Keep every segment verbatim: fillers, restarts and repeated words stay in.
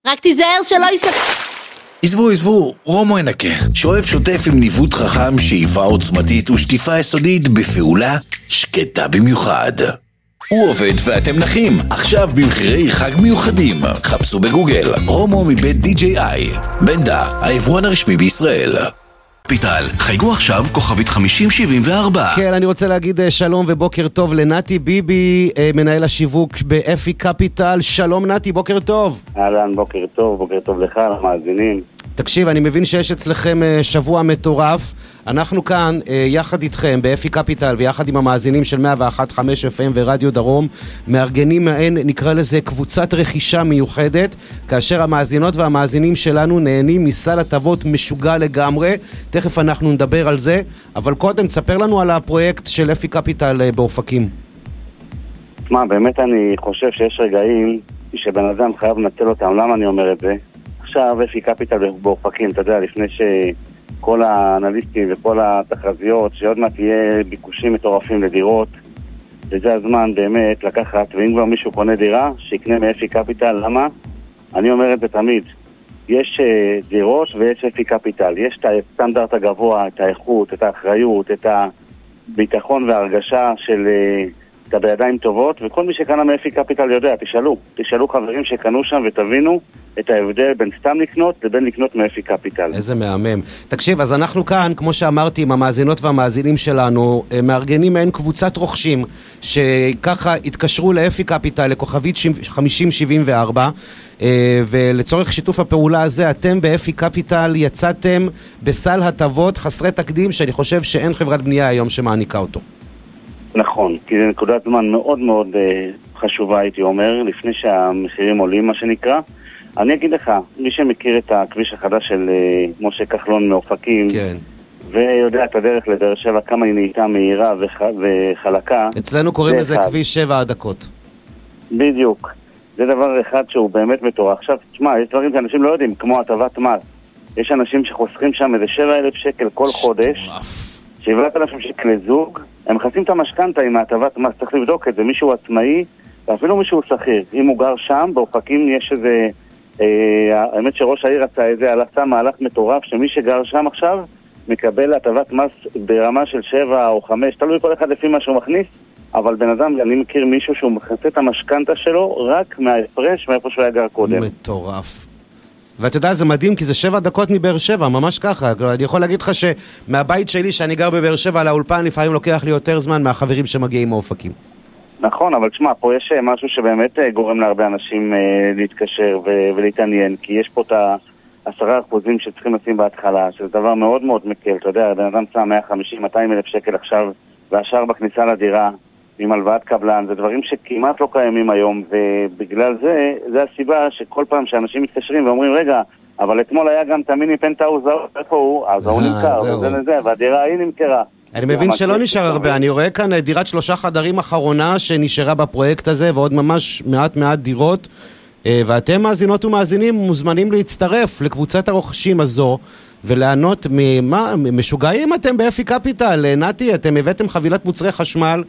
רק תיזהר שלא יישב... עזבו, עזבו, רומו ינקה. שואף שוטף עם ניווט חכם, שאיפה עוצמתית ושטיפה יסודית בפעולה שקטה במיוחד. הוא עובד ואתם נחים. עכשיו במחירי חג מיוחדים. חפשו בגוגל רומו מבית די ג'יי איי. בנדה, היבואן הרשמי בישראל. פיטל, חייגו עכשיו כוכבית חמישים שבעים וארבע. כן, אני רוצה להגיד שלום ובוקר טוב לנתי ביבי, מנהל השיווק באפי קפיטל. שלום נתי, בוקר טוב. אהלן, בוקר טוב, בוקר טוב לך, למאזינים. תקשיב, אני מבין שיש אצלכם שבוע מטורף. אנחנו כאן יחד איתכם באפי קפיטל ויחד עם המאזינים של מאה ואחת נקודה חמש אף אם ורדיו דרום מארגנים מעין, נקרא לזה קבוצת רכישה מיוחדת, כאשר המאזינות והמאזינים שלנו נהנים מסל הטבות משוגע לגמרי. תכף אנחנו נדבר על זה, אבל קודם תספר לנו על הפרויקט של אפי קפיטל באופקים. מה, באמת אני חושב שיש רגעים שבן אדם חייב לנצל אותם. למה אני אומר את זה? עכשיו אפי קפיטל באופקים, אתה יודע, לפני שכל האנליסטים וכל התחזיות שעוד מעט תהיה ביקושים מטורפים לדירות, וזה הזמן באמת לקחת, ואם כבר מישהו קונה דירה, שיקנה מאפי קפיטל. למה? אני אומר את זה תמיד. יש uh, דירות ויש אפי קפיטל. יש את הסטנדרט הגבוה, את האיכות, את האחריות, את הביטחון וההרגשה של uh, אתה בידיים טובות, וכל מי שקנה מאפי קפיטל יודע, תשאלו, תשאלו חברים שקנו שם ותבינו את ההבדל בין סתם לקנות לבין לקנות מאפי קפיטל. איזה מהמם. תקשיב, אז אנחנו כאן, כמו שאמרתי, עם המאזינות והמאזינים שלנו, מארגנים מעין קבוצת רוכשים, שככה התקשרו לאפי קפיטל, לכוכבית חמישים שבעים וארבע, ולצורך שיתוף הפעולה הזה, אתם באפי קפיטל יצאתם בסל הטבות חסרי תקדים, שאני חושב שאין חברת בנייה היום שמעניקה אותו. נכון, כי זה נקודת זמן מאוד מאוד uh, חשובה, הייתי אומר, לפני שהמחירים עולים, מה שנקרא. אני אגיד לך, מי שמכיר את הכביש החדש של uh, משה כחלון מאופקים, כן. ויודע את הדרך לבאר שבע, כמה היא נהייתה מהירה וח... וחלקה. אצלנו קוראים לזה אחד. כביש שבע הדקות. בדיוק. זה דבר אחד שהוא באמת מטורף. עכשיו, תשמע, יש דברים שאנשים לא יודעים, כמו הטבת מס. יש אנשים שחוסכים שם איזה שבע אלף שקל כל חודש. שבעת אלפים שקל לזוג, הם מכסים את המשכנתה עם ההטבת מס, צריך לבדוק את זה, מישהו עצמאי, ואפילו מישהו שכיר. אם הוא גר שם, באופקים יש איזה, אה, האמת שראש העיר עשה את זה, עשה מהלך מטורף, שמי שגר שם עכשיו, מקבל הטבת מס ברמה של שבע או חמש, תלוי כל אחד לפי מה שהוא מכניס, אבל בן אדם, אני מכיר מישהו שהוא מכסה את המשכנתה שלו, רק מההפרש, מאיפה שהוא היה גר קודם. מטורף. ואתה יודע, זה מדהים, כי זה שבע דקות מבאר שבע, ממש ככה. אני יכול להגיד לך שמהבית שלי, שאני גר בבאר שבע לאולפן, לפעמים לוקח לי יותר זמן מהחברים שמגיעים מאופקים. נכון, אבל תשמע, פה יש משהו שבאמת גורם להרבה אנשים להתקשר ולהתעניין, כי יש פה את העשרה אחוזים שצריכים לשים בהתחלה, שזה דבר מאוד מאוד מקל. אתה יודע, בן אדם שם מאה וחמישים מאתיים אלף שקל עכשיו, והשאר בכניסה לדירה, עם הלוואת קבלן, זה דברים שכמעט לא קיימים היום, ובגלל זה, זה הסיבה שכל פעם שאנשים מתקשרים ואומרים, רגע, אבל אתמול היה גם את המיני פנטהאוז, איפה הוא? אז הוא נמכר, וזה לזה, והדירה היא נמכרה. אני מבין שלא נשאר הרבה, אני רואה כאן דירת שלושה חדרים אחרונה שנשארה בפרויקט הזה, ועוד ממש מעט מעט דירות, ואתם מאזינות ומאזינים מוזמנים להצטרף לקבוצת הרוכשים הזו, ולענות ממה, משוגעים אתם באפי קפיטל, נתי, אתם הבאתם חבילת מוצרי חשמל,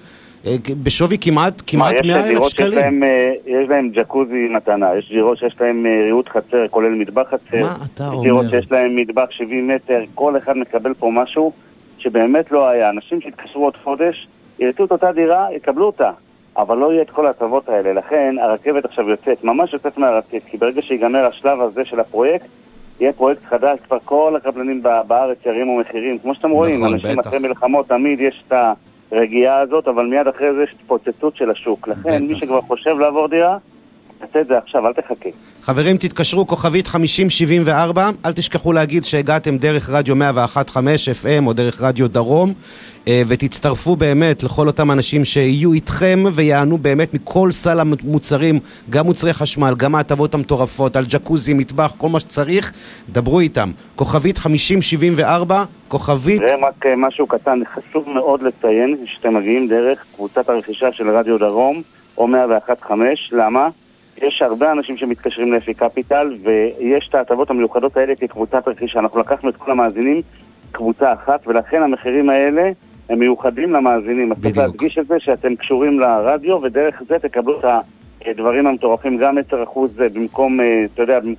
בשווי כמעט, כמעט מאה אלף שקלים. להם, יש להם ג'קוזי מתנה, יש דירות שיש להם ריהוט חצר, כולל מטבח חצר. מה אתה אומר? יש דירות שיש להם מטבח שבעים מטר, כל אחד מקבל פה משהו שבאמת לא היה. אנשים שהתקשרו עוד חודש, ירצו את אותה דירה, יקבלו אותה, אבל לא יהיה את כל ההטבות האלה. לכן הרכבת עכשיו יוצאת, ממש יוצאת מהרצית, כי ברגע שיגמר השלב הזה של הפרויקט, יהיה פרויקט חדש, כבר כל הקבלנים בארץ ירימו מחירים. כמו שאתם רואים, אנשים אחרי מלחמות תמיד יש את ה... רגיעה הזאת, אבל מיד אחרי זה יש פוצצות של השוק. לכן, מי שכבר חושב לעבור דירה, תעשה את זה עכשיו, אל תחכה. חברים, תתקשרו כוכבית חמישים שבעים וארבע, אל תשכחו להגיד שהגעתם דרך רדיו מאה ואחת נקודה חמש אף אם או דרך רדיו דרום, ותצטרפו באמת לכל אותם אנשים שיהיו איתכם ויענו באמת מכל סל המוצרים, גם מוצרי חשמל, גם ההטבות המטורפות, על ג'קוזי, מטבח, כל מה שצריך, דברו איתם. כוכבית חמישים שבעים וארבע, כוכבית... זה רק משהו קטן, חשוב מאוד לציין שאתם מגיעים דרך קבוצת הרכישה של רדיו דרום או מאה ואחת נקודה חמש, למה? יש הרבה אנשים שמתקשרים לאפי קפיטל, ויש את ההטבות המיוחדות האלה כקבוצת רכישה. אנחנו לקחנו את כל המאזינים קבוצה אחת, ולכן המחירים האלה הם מיוחדים למאזינים. אז צריך להדגיש את זה שאתם קשורים לרדיו, ודרך זה תקבלו את הדברים המטורפים, גם עשרה אחוז במקום, אתה יודע,